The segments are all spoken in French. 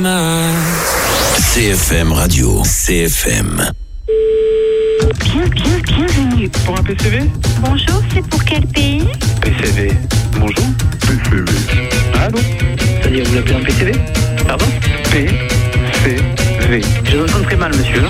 CFM Radio, CFM. Bienvenue. Pour un PCV ? Bonjour, c'est pour quel pays ? PCV. Bonjour. PCV. Allô ? C'est-à-dire, vous appelez un PCV ? Pardon ? PCV. Je vous entends très mal, monsieur.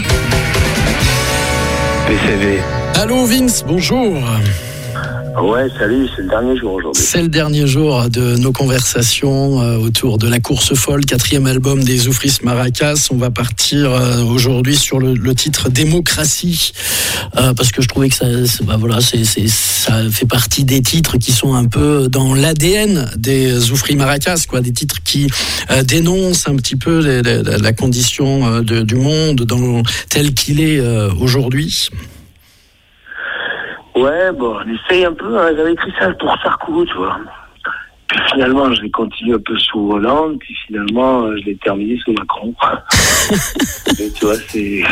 PCV. Allô Vince, bonjour. Ouais, salut, c'est le dernier jour aujourd'hui. C'est le dernier jour de nos conversations autour de la course folle, 4e album des Zoufris Maracas. On va partir aujourd'hui sur le titre Démocratie, parce que je trouvais que ça fait partie des titres qui sont un peu dans l'ADN des Zoufris Maracas, quoi, des titres qui dénoncent un petit peu la condition du monde tel qu'il est aujourd'hui. Ouais, bon, on essaye un peu, hein. J'avais écrit ça pour Sarko, tu vois. Puis finalement, je l'ai continué un peu sous Hollande, puis finalement, je l'ai terminé sous Macron. Et tu vois, c'est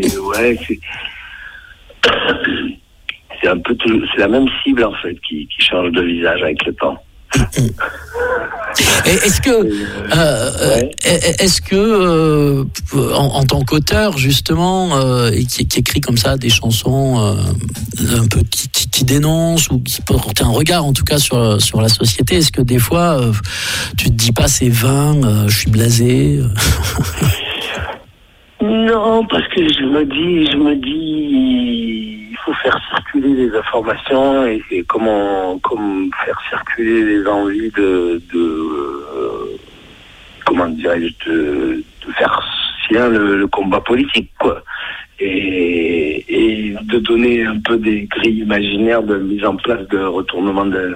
un peu c'est la même cible, en fait, qui change de visage avec le temps. Est-ce que en tant qu'auteur justement et qui écrit comme ça des chansons un peu qui dénoncent ou qui portent un regard en tout cas sur la société, est-ce que des fois tu te dis pas c'est vain, je suis blasé? Non, parce que je me dis il faut faire circuler les informations et comment faire circuler les envies de faire sien le combat politique, quoi. Et de donner un peu des grilles imaginaires de mise en place de retournement de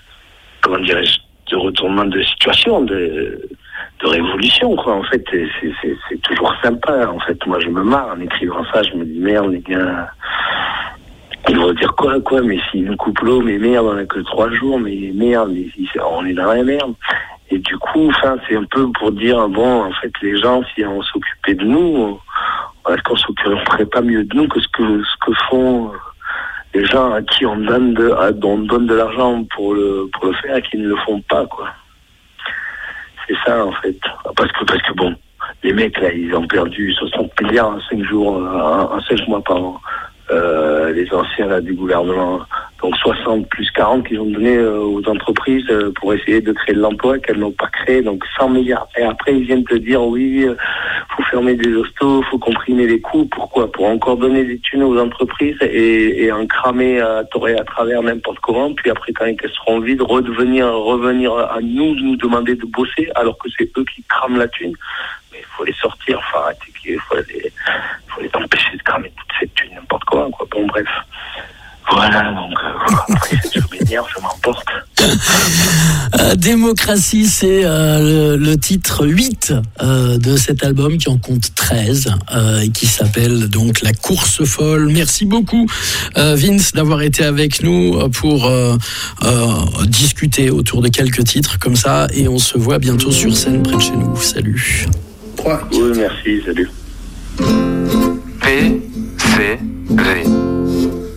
situation, de révolution, quoi. En fait, c'est toujours sympa. En fait, moi, je me marre en écrivant ça. Je me dis, merde, les gars, ils vont dire quoi, mais s'ils nous coupent l'eau, mais merde, on n'a que 3 jours, mais merde, on est dans la merde. Et du coup, c'est un peu pour dire, bon, en fait, les gens, si on s'occupait de nous, est-ce qu'on s'occuperait pas mieux de nous que ce que font les gens à qui on donne de l'argent pour le faire et qui ne le font pas, quoi. C'est ça, en fait. Parce que bon, les mecs, là, ils ont perdu 60 milliards en 5 jours, en 5 mois par an. Les anciens, là, du gouvernement. Donc 60 plus 40 qu'ils ont donné aux entreprises pour essayer de créer de l'emploi qu'elles n'ont pas créé. Donc 100 milliards. Et après, ils viennent te dire, oui, faut fermer des hostos, faut comprimer les coûts. Pourquoi ? Pour encore donner des thunes aux entreprises et en cramer à tort et à travers n'importe comment. Puis après, quand elles seront vides, revenir à nous demander de bosser alors que c'est eux qui crament la thune. Mais il faut les sortir, faut arrêter, il faut les empêcher de cramer toute cette thune, n'importe quoi. Bon, bref. Voilà, donc après, je m'énerve, je m'emporte. Démocratie, c'est le titre 8 de cet album qui en compte 13 et qui s'appelle donc La Course Folle. Merci beaucoup Vince d'avoir été avec nous pour discuter autour de quelques titres comme ça, et on se voit bientôt sur scène près de chez nous. Salut. Oui, merci, salut. PCV.